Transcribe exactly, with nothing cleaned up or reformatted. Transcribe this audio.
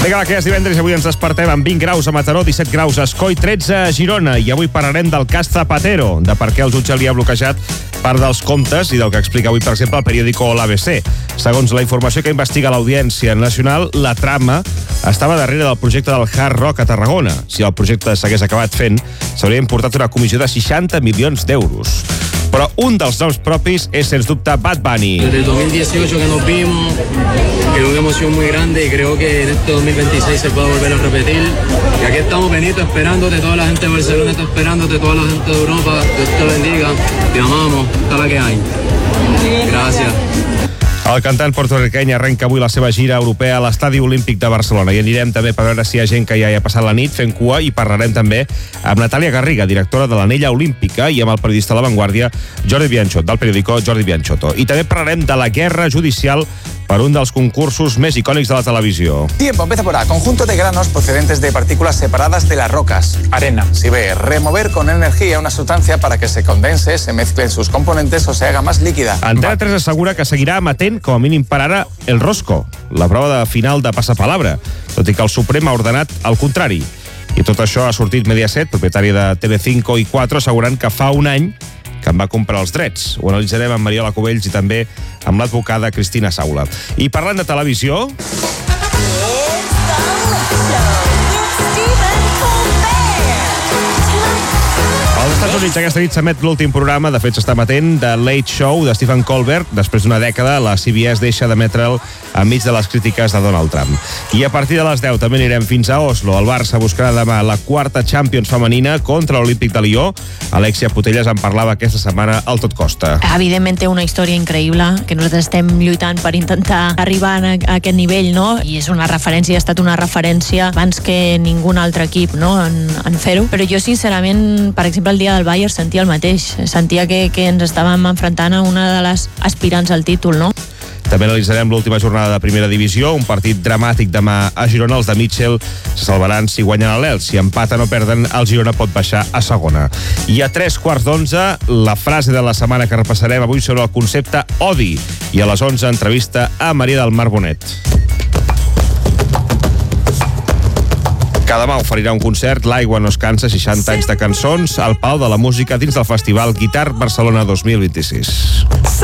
Vinga, va, que és divendres i avui ens despertem amb vint graus a Mataró, disset graus a Escoi, tretze a Girona. I avui parlarem del cas Zapatero, de per què el jutge li ha bloquejat part dels comptes i del que explica avui, per exemple, el periòdico l'A B C. Segons la informació que investiga l'Audiència Nacional, la trama estava darrere del projecte del Hard Rock a Tarragona. Si el projecte s'hagués acabat fent, s'hauria importat una comissió de seixanta milions d'euros. Però un dels noms propis és, sens dubte, Bad Bunny. Desde el dos mil dieciocho que nos vimos, que es una emoción muy grande y creo que en este dos mil veintiséis se puede volver a repetir. Y aquí estamos, Benito, esperándote, toda la gente de Barcelona está esperándote, toda la gente de Europa, Dios te bendiga, te amamos, esta la que hay. Gracias. El cantant porto-riqueny arrenca avui la seva gira europea a l'Estadi Olímpic de Barcelona i anirem també per veure si hi ha gent que ja hi ha passat la nit fent cua i parlarem també amb Natàlia Garriga, directora de l'Anella Olímpica, i amb el periodista de La Vanguardia, Jordi Bianchot, del periòdico Jordi Bianchotto. I també parlarem de la guerra judicial per un dels concursos més icònics de la televisió. Tiempo, empieza por A. Conjunto de granos procedentes de partículas separadas de las rocas. Arena. Si B. Remover con energía una sustancia para que se condense, se mezclen sus componentes o se haga más líquida. Antena tres assegura que seguirà emetent, com a mínim per ara, el Rosco, la prova de final de passapalabra, tot i que el Suprem ha ordenat el contrari. I tot això ha sortit Mediaset, propietari de Telecinco i quatre, assegurant que fa un any que en va comprar els drets. Ho analitzarem amb Mariola Cubells i també amb l'advocada Cristina Saula. I parlant de televisió... Als Estats Units aquesta nit s'emet l'últim programa, de fet s'està emetent, de Late Show de Stephen Colbert. Després d'una dècada, la C B S deixa d'emetre'l enmig de les crítiques de Donald Trump. I a partir de les deu també anirem fins a Oslo. El Barça buscarà demà la quarta Champions femenina contra l'Olímpic de Lió. Alexia Putellas en parlava aquesta setmana al Tot Costa. Evidentment té una història increïble, que nosaltres estem lluitant per intentar arribar a aquest nivell, no? I és una referència, ha estat una referència abans que ningú altre equip, no?, en, en fer-ho. Però jo, sincerament, per exemple, el dia del Bayern sentia el mateix. Sentia que, que ens estàvem enfrontant a una de les aspirants al títol, no? També analitzarem l'última jornada de primera divisió, un partit dramàtic demà a Girona. Els de Mitchell se salvaran si guanyen a l'Elx. Si empaten o perden, el Girona pot baixar a segona. I a tres quarts d'onze, la frase de la setmana que repassarem avui sobre el concepte odi. I a les onze, entrevista a Maria del Mar Bonet. Que demà oferirà un concert, L'Aigua no es cansa, seixanta anys de cançons, al Palau de la Música dins del festival Guitar Barcelona dos mil vint-i-sis.